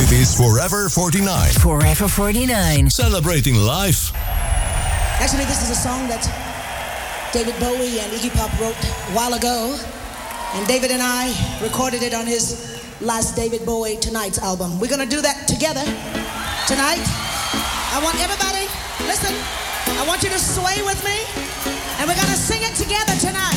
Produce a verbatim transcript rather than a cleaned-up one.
Dit is Forever forty-nine. Forever forty-nine. Celebrating life. Actually, this is a song that David Bowie and Iggy Pop wrote a while ago. And David and I recorded it on his last David Bowie Tonight's album. We're gonna do that together tonight. I want everybody, listen, I want you to sway with me. And we're gonna sing it together tonight.